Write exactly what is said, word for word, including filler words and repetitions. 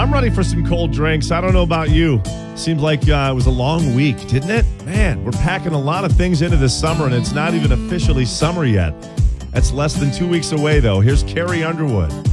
I'm ready for some cold drinks. I don't know about you. Seems like uh, it was a long week, didn't it? Man, we're packing a lot of things into this summer, and it's not even officially summer yet. That's less than two weeks away, though. Here's Carrie Underwood.